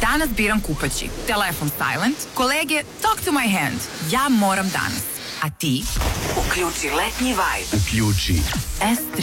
Danas biram kupaći. Telefon silent. Kolege, talk to my hand. Ja moram danas. A ti? Uključi letnji vibe. Uključi S3.